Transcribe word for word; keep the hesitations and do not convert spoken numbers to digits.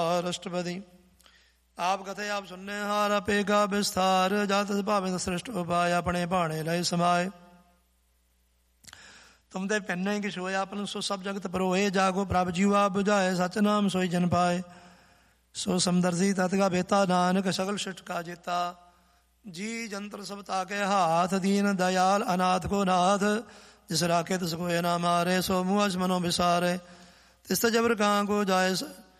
राष्ट्रपति आप कथे आप सुनने हार आपे का विस्तार जात भावे श्रेष्ठ उपाय अपने भाणे लय समाए तुम दे पहने कि सोए आपन सो सब जगत परोए जागो प्रभ जीवा बुझाए सच नाम सोई जन पाए सो समदर्शी तत् का बेता नानक सगल शिष्ट का जेता जी जंत्र सब ताके हाथ दीन दयाल अनाथ को नाथ जिस राखे तिस को ना मारे सो मुँह मनो बिसारे तिस्त जबर कहाँ को जाए